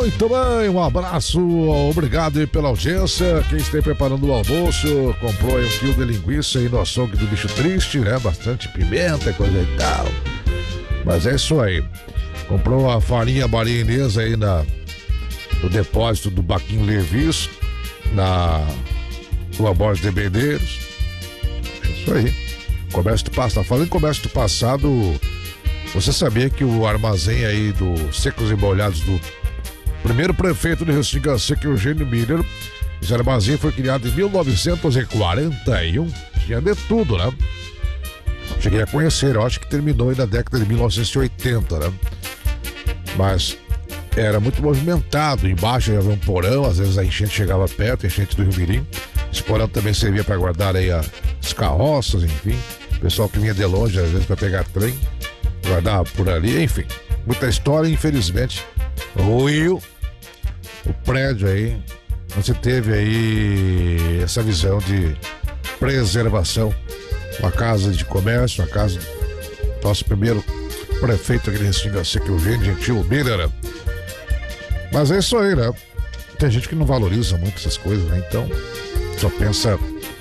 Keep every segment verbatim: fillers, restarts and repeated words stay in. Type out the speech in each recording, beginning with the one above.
Muito bem, um abraço, obrigado aí pela audiência. Quem está preparando o almoço, comprou aí um quilo de linguiça aí no açougue do Bicho Triste, né? Bastante pimenta, coisa e tal. Mas é isso aí. Comprou a farinha Maria Inês aí na, no depósito do Baquinho Levis, na Rua Borges de Medeiros. É isso aí. Comércio do passado. Falando em comércio do passado, você sabia que o armazém aí do Secos e Molhados do primeiro prefeito de Restinga Seca, Eugênio Miller, esse armazém foi criado em mil novecentos e quarenta e um. Tinha de tudo, né? Cheguei a conhecer, eu acho que terminou aí na década de mil novecentos e oitenta, né? Mas era muito movimentado. Embaixo havia um porão, às vezes a enchente chegava perto, a enchente do Rio Mirim. Esse porão também servia para guardar aí as carroças, enfim. O pessoal que vinha de longe, às vezes, para pegar trem, guardava por ali, enfim. Muita história, infelizmente. Ruiu o prédio aí, você teve aí essa visão de preservação. Uma casa de comércio, uma casa do nosso primeiro prefeito aqui de Restinga Seca, Eugênio Gentil Miller. Mas é isso aí, né? Tem gente que não valoriza muito essas coisas, né? Então, só pensa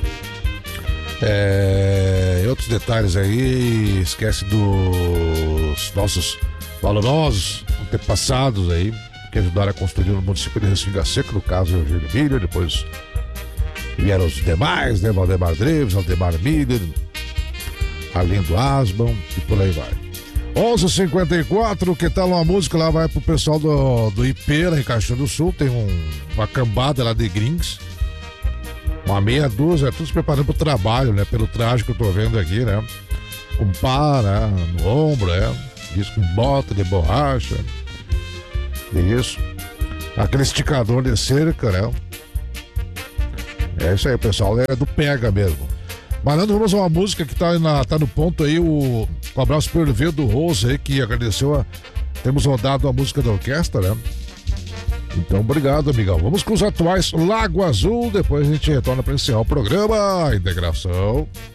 é, em outros detalhes aí, esquece dos nossos valorosos antepassados aí, que ajudaram a construir o município de Restinga Seca, no caso Eugênio Miller, depois vieram os demais, né? Valdemar Dreves, Aldemar Miller, Arlindo Asman e por aí vai. onze e cinquenta e quatro, que tal uma música lá, vai pro pessoal do, do I P, lá em Caxias do Sul, tem um, uma cambada lá de gringos, uma meia dúzia, todos preparando pro trabalho, né, pelo traje que eu tô vendo aqui, né, com pá, né, no ombro, né, isso com bota de borracha, isso, aquele esticador de cerca, né, é isso aí, pessoal, é do pega mesmo. Malandro, vamos a uma música que tá, na, tá no ponto aí, o, um abraço pro Hervedo Rose aí, que agradeceu a, temos rodado a música da orquestra, né? Então, obrigado, amigão. Vamos com os atuais Lago Azul, depois a gente retorna para encerrar o programa. Integração.